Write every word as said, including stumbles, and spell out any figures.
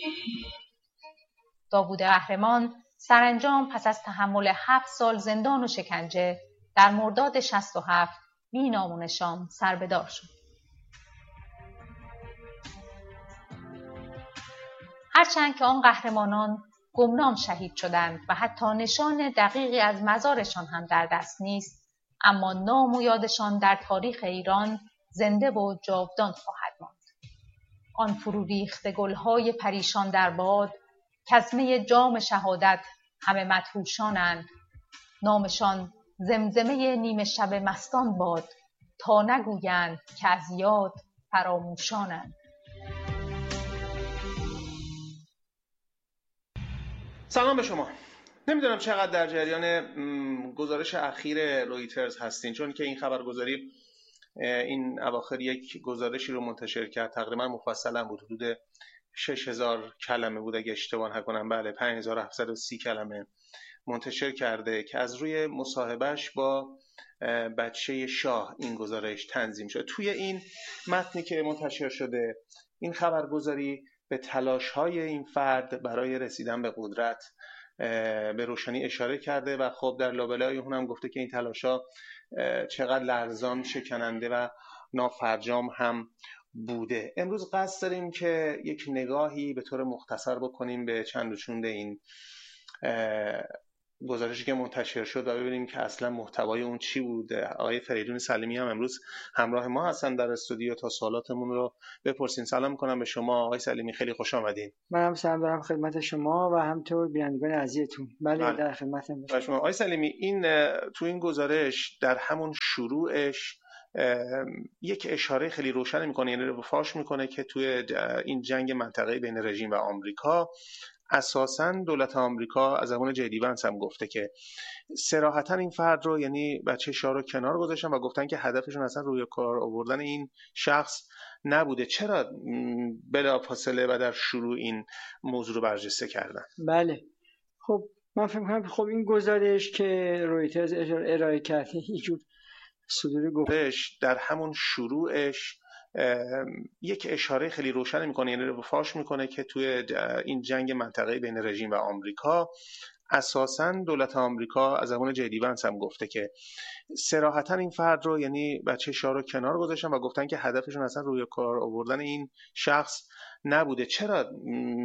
داوود قهرمان سرانجام پس از تحمل هفت سال زندان و شکنجه در مرداد شصت و هفت بی نام و نشان سربدار شد. هرچند که آن قهرمانان گمنام شهید شدند و حتی نشان دقیقی از مزارشان هم در دست نیست، اما نام و یادشان در تاریخ ایران زنده و جاودان خواهد ماند. آن فرو ریخته گلهای پریشان در باد کزمه جام شهادت همه مدهوشانند، نامشان زمزمه نیمه شب مستان باد تا نگویند که از یاد فراموشانند. سلام به شما. نمیدونم چقدر در جریان گزارش اخیر رویترز هستین، چون که این خبرگزاری این اواخر یک گزارشی رو منتشر کرد، تقریبا مفصلا بود، حدود شش هزار کلمه بود اگه اشتباه نکنم، بله پنج هزار و هفتصد و سی کلمه منتشر کرده که از روی مصاحبهش با بچه شاه این گزارش تنظیم شده. توی این متنی که منتشر شده این خبرگزاری به تلاش‌های این فرد برای رسیدن به قدرت به روشنی اشاره کرده و خب در لابلای اون هم گفته که این تلاش‌ها چقدر لرزان، شکننده و نافرجام هم بوده. امروز قصد داریم که یک نگاهی به طور مختصر بکنیم به چند و چوند این گزارشی که منتشر شد و ببینیم که اصلا محتوای اون چی بوده. آقای فریدون سلیمی هم امروز همراه ما هستن در استودیو تا سوالاتمون رو بپرسین. سلام میکنم به شما آقای سلیمی، خیلی خوش آمدین. منم سلام دارم خدمت شما و همطور بینندگان عزیزتون. بله, بله. در خدمتم هستم. آقای سلیمی، این تو این گزارش در همون شروعش یک اشاره خیلی روشن میکنه، یعنی فاش میکنه که توی این جنگ منطقه‌ای بین رژیم و آمریکا اساساً دولت آمریکا از زمان جی دی ونس هم گفته که صراحتاً این فرد رو، یعنی بچه شاه رو کنار گذاشتن و گفتن که هدفشون اصلا روی کار آوردن این شخص نبوده. چرا بلافاصله و در شروع این موضوع رو برجسته کردن؟ بله خب من فکر می‌کنم خب این گزارش که رویترز ارائه کرده هیچ جور صدور گفتش در همون شروعش یک اشاره خیلی روشن میکنه، یعنی فاش میکنه که توی این جنگ منطقه‌ای بین رژیم و آمریکا اساساً دولت آمریکا از زمان جی دی ونس هم گفته که صراحتاً این فرد رو، یعنی بچه شاه رو کنار گذاشتن و گفتن که هدفشون اصلا روی کار آوردن این شخص نبوده. چرا